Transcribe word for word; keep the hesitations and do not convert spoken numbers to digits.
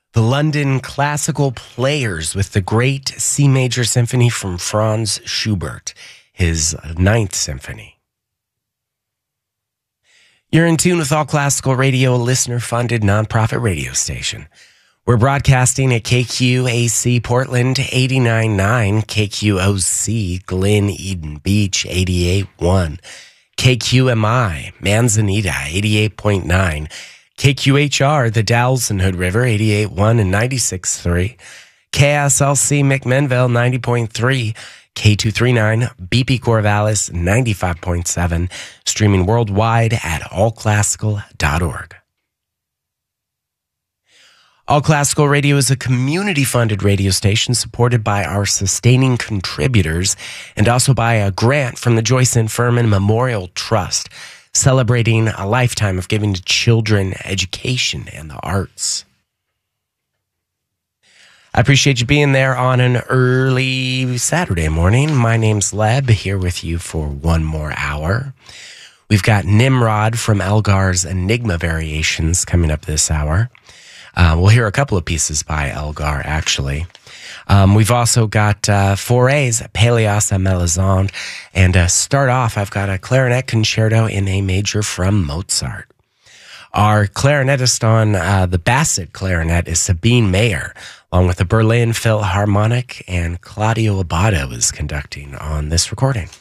The London Classical Players with the Great C Major Symphony from Franz Schubert, his Ninth Symphony. You're in tune with All Classical Radio, a listener-funded nonprofit radio station. We're broadcasting at K Q A C Portland eighty-nine point nine, K Q O C Glen Eden Beach eighty-eight point one, K Q M I Manzanita eighty-eight point nine, K Q H R, the Dalles and Hood River, eighty-eight point one and ninety-six point three. K S L C McMinnville, ninety point three. K two thirty-nine, B P Corvallis, ninety-five point seven. Streaming worldwide at all classical dot org. All Classical Radio is a community-funded radio station supported by our sustaining contributors and also by a grant from the Joyce and Furman Memorial Trust, celebrating a lifetime of giving to children education and the arts. I appreciate you being there on an early Saturday morning. My name's Leb, here with you for one more hour. We've got Nimrod from Elgar's Enigma Variations coming up this hour. Uh, we'll hear a couple of pieces by Elgar, actually. Um, we've also got uh, Forays, Peleas and Melisande. And to start off, I've got a clarinet concerto in A major from Mozart. Our clarinetist on uh, the Bassett clarinet is Sabine Mayer, along with the Berlin Philharmonic, and Claudio Abbado is conducting on this recording.